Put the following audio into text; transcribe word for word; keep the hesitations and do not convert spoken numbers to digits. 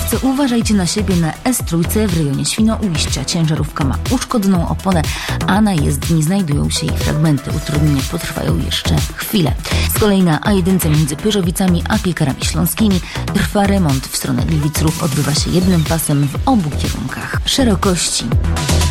Kierowcy, uważajcie na siebie na S trzy w rejonie Świnoujścia. Ciężarówka ma uszkodzoną oponę, a na jezdni znajdują się jej fragmenty. Utrudnienia potrwają jeszcze chwilę. Z kolei na A jeden między Pyrzowicami a Piekarami Śląskimi trwa remont. W stronę Gliwic ruch odbywa się jednym pasem w obu kierunkach szerokości.